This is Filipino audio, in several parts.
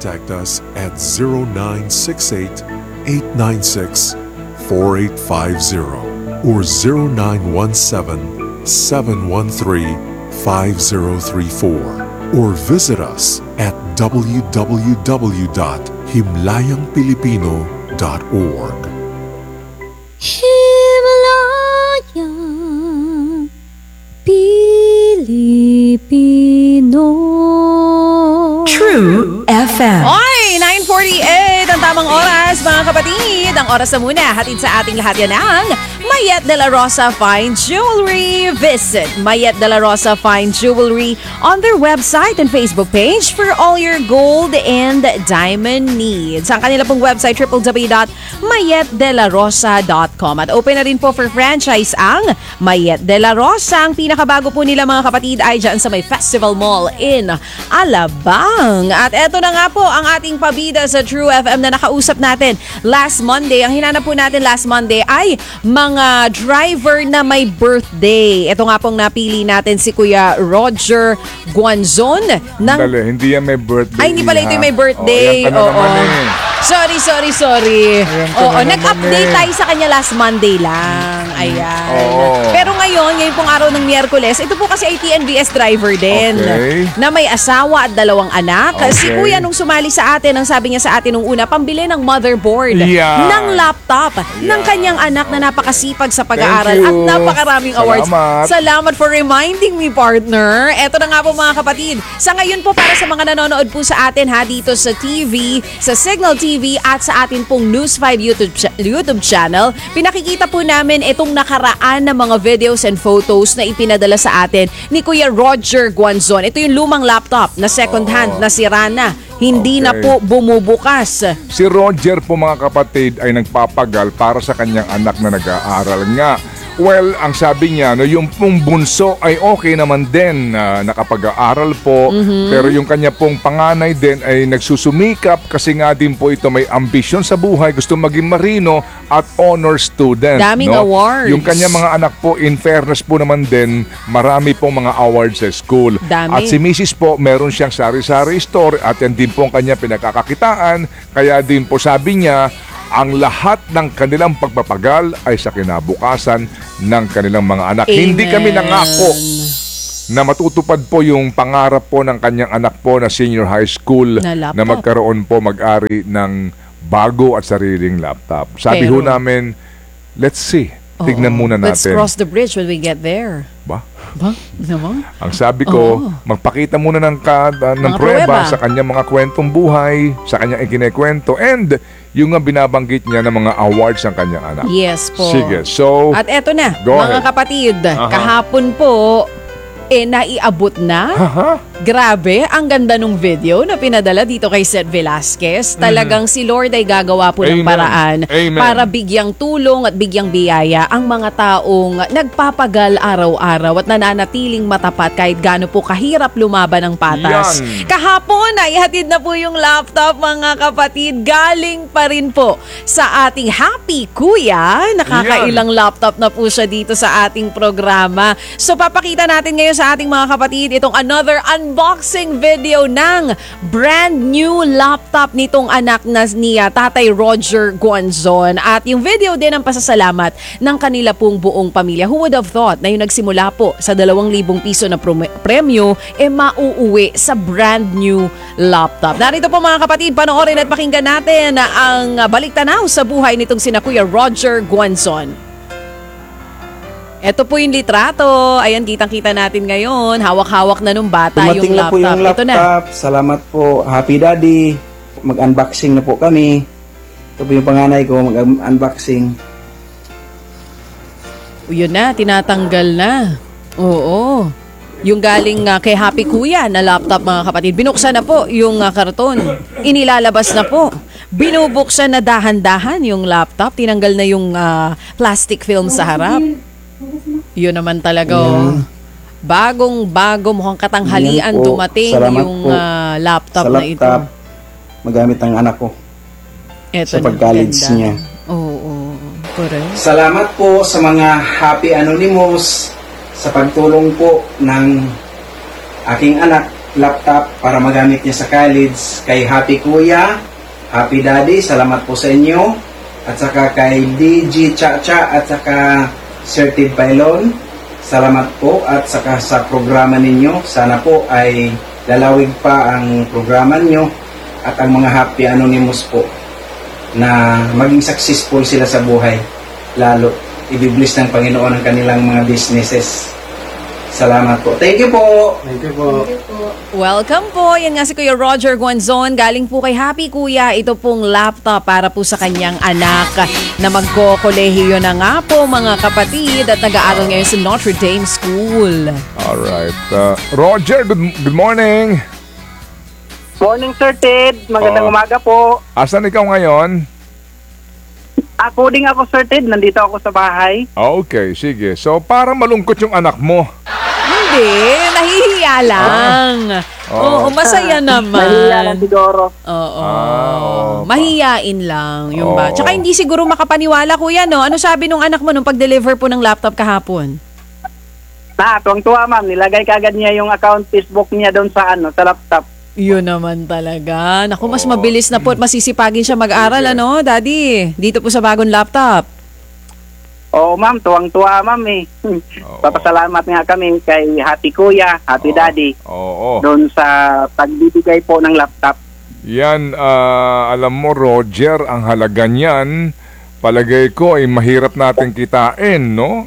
contact us at 0968-896-4850 or 0917-713-5034 or visit us at www.himlayangpilipino.org. Himlayang Pilipino. True FM. Oy, 9:48 ang tamang oras, mga kapatid. Ang oras na muna, hatid sa ating lahat yan ang Mayet de la Rosa Fine Jewelry. Visit Mayet de la Rosa Fine Jewelry on their website and Facebook page for all your gold and diamond needs. Ang kanila pong website, www.mayetdelarosa.com. At open na rin po for franchise ang Mayet de la Rosa. Ang pinakabago po nila, mga kapatid, ay dyan sa may Festival Mall in Alabang. At eto na nga po ang ating pabida sa True FM na nakausap natin last Monday. Ang hinanap po natin last Monday ay mga driver na may birthday. Ito nga pong napili natin si Kuya Roger Guanzon. Hindi yan may birthday. Ay, hindi pala ito yung may birthday. Sorry. Oo, nag-update tayo sa kanya last Monday lang. Ayan. Pero ngayon pong araw ng Miyerkules, ito po kasi ay TNVS driver din. Okay. Na may asawa at 2 anak. Okay. Si Kuya nung sumali sa atin, ang sabi niya sa atin nung una, pambili ng motherboard, ng laptop, ng kanyang anak na napakasipag sa pag-aaral at napakaraming awards. Salamat for reminding me, partner. Eto na nga po, mga kapatid. Sa ngayon po, para sa mga nanonood po sa atin dito sa TV, sa Signal TV at sa atin pong News 5 YouTube channel, pinakikita po namin itong nakaraan na mga videos and photos na ipinadala sa atin ni Kuya Roger Guanzon. Ito yung lumang laptop na second hand na sira na. Hindi na po bumubukas. Si Roger po, mga kapatid, ay nagpapagal para sa kanyang anak na nag-aaral nga. Well, ang sabi niya, yung pong bunso ay okay naman din, nakapag-aaral po. Pero yung kanya pong panganay din ay nagsusumikap kasi nga din po ito may ambisyon sa buhay, gusto maging marino at honor student. Daming awards. Yung kanya mga anak po, in fairness po naman din, marami pong mga awards sa school. Dami. At si Mrs. po, meron siyang sari-sari store at yan din po ang kanya pinagkakakitaan. Kaya din po sabi niya, ang lahat ng kanilang pagpapagal ay sa kinabukasan ng kanilang mga anak. Amen. Hindi kami nangako na matutupad po yung pangarap po ng kanyang anak po na senior high school na magkaroon po mag-ari ng bago at sariling laptop. Sabi ho namin, let's see. Tignan muna natin. Let's cross the bridge when we get there. Ba? Naman? Ang sabi ko, magpakita muna ng pruweba sa kanyang mga kwentong buhay, sa kanyang ikinikwento, and yung nga binabanggit niya ng mga awards ng kanyang anak. Yes po. Sige, so... At eto na, mga ahead. kapatid, kahapon po, naiabot na. Grabe, ang ganda nung video na pinadala dito kay Seth Velasquez. Talagang si Lord ay gagawa po ng paraan para bigyang tulong at bigyang biyaya ang mga taong nagpapagal araw-araw at nananatiling matapat kahit gaano po kahirap lumaban ng patas. Kahapon ay hatid na po yung laptop, mga kapatid. Galing pa rin po sa ating Happy Kuya. Nakakailang laptop na po siya dito sa ating programa. So papakita natin ngayon sa ating mga kapatid itong another unboxing video ng brand new laptop nitong anak na ni Tatay Roger Guanzon. At yung video din ang pasasalamat ng kanila pong buong pamilya. Who would have thought na yung nagsimula po sa 2,000 piso na premyo mauuwi sa brand new laptop. Narito po, mga kapatid, panoorin at pakinggan natin ang baliktanaw sa buhay nitong sina Kuya Roger Guanzon. Ito po yung litrato. Ayan, kitang-kita natin ngayon. Hawak-hawak na nung bata Dumating yung na laptop. po yung laptop. Ito na. Salamat po, Happy Daddy. Mag-unboxing na po kami. Ito po yung panganay ko, mag-unboxing. Yun na, tinatanggal na. Oo. Yung galing kay Happy Kuya na laptop, mga kapatid. Binuksan na po yung karton. Inilalabas na po. Binubuksan na dahan-dahan yung laptop. Tinanggal na yung plastic film sa harap. Yun naman talaga. Bagong-bago, mukhang katanghalian dumating yung laptop na ito. Magamit ang anak ko sa pag-college niya. Oo. Correct. Salamat po sa mga Happy Anonymous sa pagtulong po ng aking anak laptop para magamit niya sa college. Kay Happy Kuya, Happy Daddy, salamat po sa inyo. At saka kay DG Chacha at saka Sir Ted Pailon, salamat po. At saka sa programa ninyo, sana po ay lalawig pa ang programa nyo at ang mga Happy Anonymous po na maging successful sila sa buhay. Lalo, ibibless ng Panginoon ang kanilang mga businesses. Salamat po. Thank you po. Thank you po. Welcome po. Yan nga si Kuya Roger Guanzon. Galing po kay Happy Kuya. Ito pong laptop para po sa kanyang anak na magko-kolehiyo na nga po mga kapatid at nag-aaral ngayon sa Notre Dame School. Alright. Roger, good morning. Morning, Sir Ted. Magandang umaga po. Asan ikaw ngayon? Coding ako, Sir Ted. Nandito ako sa bahay. Okay, sige. So, para malungkot yung anak mo. Hindi, nahihiya lang. Oo, masaya naman. Mahiya lang siguro. Oo. oo. Mahiyain lang yung ba. Oo. Tsaka hindi siguro makapaniwala, kuya, no? Ano sabi nung anak mo nung pag-deliver po ng laptop kahapon? Tuwang-tuwa, ma'am. Nilagay kagad niya yung account Facebook niya doon sa sa laptop. Yun naman talaga. Naku, mas mabilis na po at masisipagin siya mag-aral, ano, Daddy? Dito po sa bagong laptop. Oo, ma'am. Tuwang-tuwa, ma'am eh. Papasalamat nga kami kay Happy Kuya, Happy Daddy. Oo. Doon sa pagbibigay po ng laptop. Yan, alam mo, Roger, ang halaga niyan, palagay ko ay mahirap natin kitain, no?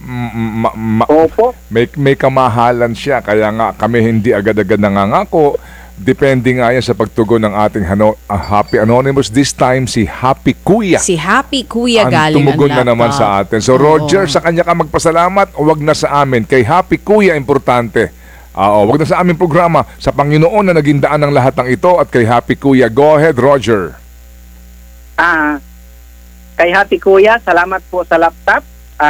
Opo. May kamahalan siya, kaya nga kami hindi agad-agad nangangako. Depende nga yan sa pagtugon ng ating Happy Anonymous. This time, si Happy Kuya. Si Happy Kuya ang galing tumugon ang laptop. na naman sa atin. So, Roger, sa kanya ka magpasalamat, huwag na sa amin. Kay Happy Kuya, importante. Huwag na sa aming programa. Sa Panginoon na naging daan ng lahat ng ito at kay Happy Kuya. Go ahead, Roger. Kay Happy Kuya, salamat po sa laptop.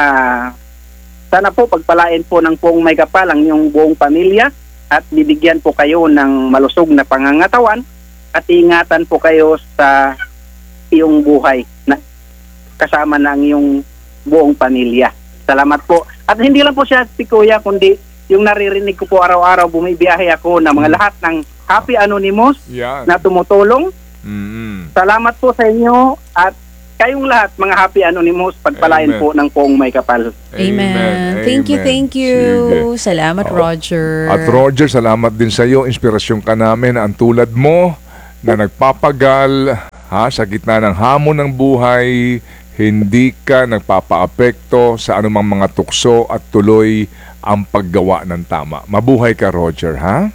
Sana po pagpalain po ng buong may kapal ang inyong buong pamilya at bibigyan po kayo ng malusog na pangangatawan at ingatan po kayo sa iyong buhay na kasama ng iyong buong pamilya. Salamat po. At hindi lang po siya si Kuya, kundi yung naririnig ko po araw-araw, bumibiyahe ako na mga lahat ng Happy Anonymous na tumutulong. Salamat po sa inyo at kayong lahat, mga Happy Anonymous, pagpalain Amen. po ng poong may kapal. Amen. Thank you, thank you. Sige. Salamat, Roger. At Roger, salamat din sa iyo. Inspirasyon ka namin na ang tulad mo na nagpapagal sa gitna ng hamon ng buhay, hindi ka nagpapaapekto sa anumang mga tukso at tuloy ang paggawa ng tama. Mabuhay ka, Roger, ha?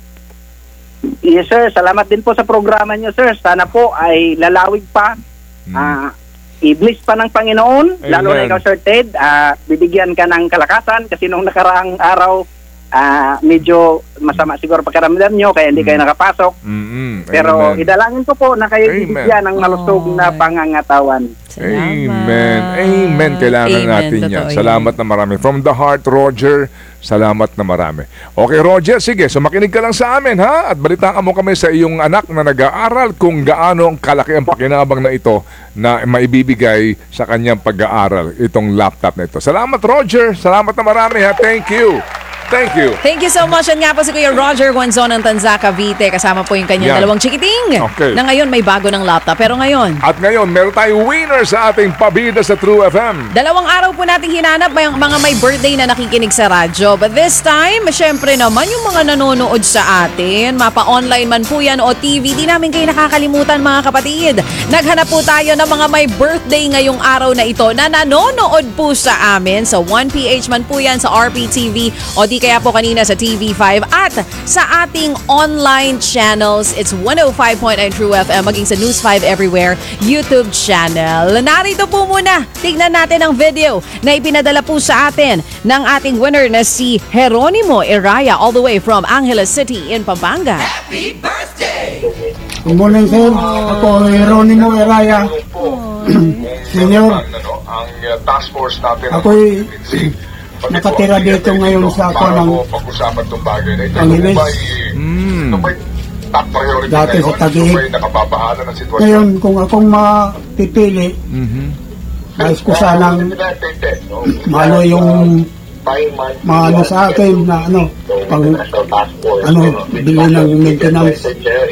Yes, sir. Salamat din po sa programa niyo, sir. Sana po ay lalawig pa. I-bless pa ng Panginoon. Amen. Lalo na ikaw, Sir Ted. Bibigyan ka ng kalakasan kasi nung nakaraang araw, medyo masama siguro pagkaramdam nyo kaya hindi kayo nakapasok. Pero Amen. idalangin ko po na kayo Amen. bibigyan ng malusog na pangangatawan. Amen. Amen. Kailangan Amen. natin yan. Totoo Salamat na marami. From the heart, Roger, salamat na marami. Okay, Roger, sige. So makinig ka lang sa amin, ha? At balitaan mo kami sa iyong anak na nag-aaral kung gaano ang kalaki ang pakinabang na ito na maibibigay sa kanyang pag-aaral, itong laptop na ito. Salamat, Roger. Salamat na marami, ha? Thank you. Thank you. Thank you so much. Yan nga po si Kuya Roger Guanzon ng Tanza, Cavite. Kasama po yung kanyang Yan. dalawang chikiting. Okay. Na ngayon may bago ng laptop. Pero ngayon, At ngayon, meron tayong winner sa ating pabida sa True FM. dalawang araw po nating hinanap yung mga may birthday na nakikinig sa radyo. But this time, syempre naman yung mga nanonood sa atin, mapa-online man po yan o TV, di namin kayo nakakalimutan mga kapatid. Naghanap po tayo ng mga may birthday ngayong araw na ito na nanonood po sa amin sa 1PH man po yan, sa RPTV o di kaya po kanina sa TV5 at sa ating online channels. It's 105.9 True FM maging sa News 5 Everywhere YouTube channel. Narito po muna, tignan natin ang video na ipinadala po sa atin ng ating winner na si Jeronimo Eraya all the way from Angeles City in Pampanga. Good morning, sir. Ako, Jeronimo Eraya. Senior, Ang task force natin ako'y nakatira dito ngayon sa ako ng pag-usapan itong bagay na ito. Angeles. Ito ba'y top priority Dati ngayon? sa Taguig. Ito ba'y nakababahala ng sitwasyon? Ngayon, kung akong mapipili, nais ko sanang malo yung maano sa akin na pag bili ng maintenance.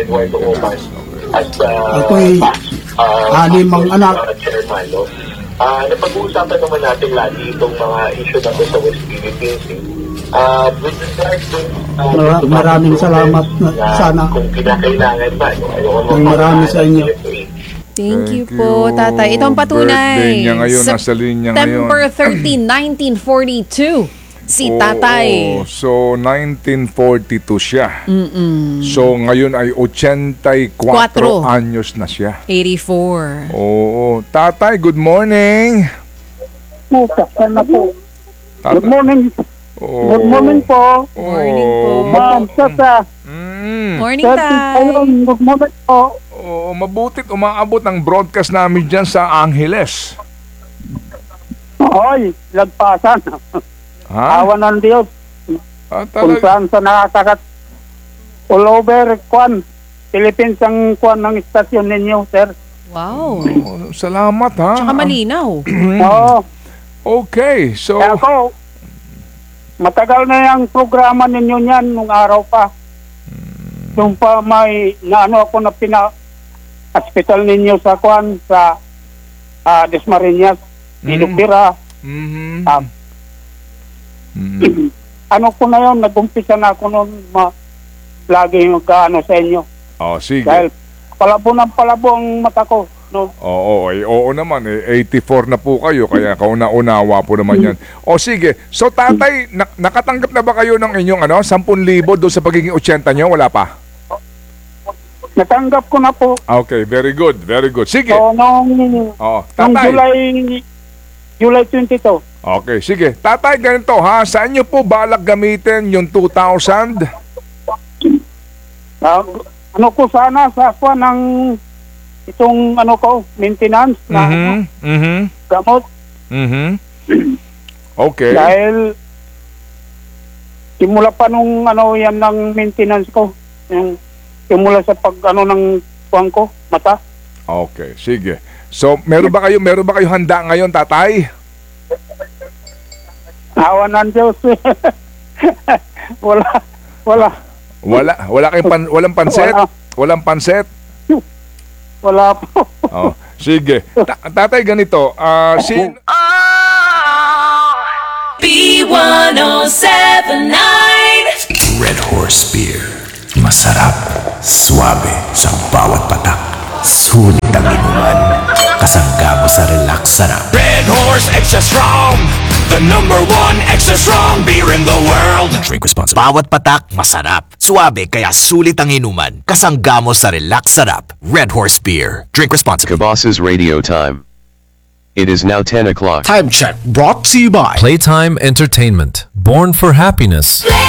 Ako'y anim ang anak. Napag-uusapan naman natin lagi itong mga issue na sa West Philippines. With regard to Maraming salamat sana. Kung kinakailangan ba, Marami sa inyo. Thank you po, tatay. Ito ang patunay. Birthday niya ngayon, nasa linya ngayon. September 13, 1942. Si tatay. Oo, so 1942 siya. So ngayon ay 84 anyos na siya. 84. Oo. Tatay, good morning. Sana po. Tatay. Good morning. Oo. Good morning po. Morning po. Ma'am, Tata. Morning, tay. Good morning po. Oo, mabutit umaabot ang broadcast namin dyan sa Angeles. Hoy, lagpasan. Ha? Awa ng Diyos. Kung Talaga? saan sa nakakagat all over Philippines ang ng istasyon ninyo, sir. Wow. Oh, salamat ha. Tsaka malinaw. Oo. Okay, so Kaya ako, matagal na yung programa ninyo niyan nung araw pa. Yung pa may naano ako na hospital ninyo sa sa Desmariñas, Ilupira. mhm. Ano ko na yun, nag-umpisa na ako noon lagi yung kaano sa inyo. Oh, sige. Dahil palabo ng palabo ang mata ko. No? Oo naman eh 84 na po kayo kaya kauna-unawa po naman 'yan. O sige. So tatay, nakatanggap na ba kayo ng inyong 10,000 doon sa pagiging 80 nyo? Wala pa. Natanggap ko na po. Okay, very good. Very good. Sige. So, nung tatay. July 22. Okay, sige. Tatay, ganito ha. Saan nyo po balak gamitin yung 2,000? Ano ko sana sa ng itong maintenance na gamot. Okay. Dahil simula pa nung yan ng maintenance ko. Yung simula sa ng kuwang ko, mata. Okay, sige. So, meron ba kayo handa ngayon, tatay? Awa ng Diyos. Wala kayong walang panset? Walang panset? Wala po. Oh, sige. Tatay, ganito. B1079 Red Horse Beer. Masarap, suabe sa bawat patak. Sulit ang inuman. Kasangga mo sa relax sarap. Red Horse Extra Strong, the #1 extra strong beer in the world. Drink responsibly. Bawat patak, masarap. Suabe kaya sulit ang inuman. Kasangga mo sa relax sarap. Red Horse Beer. Drink responsibly. Kabas's radio time. It is now 10 o'clock. Time check brought to you by Playtime Entertainment. Born for happiness.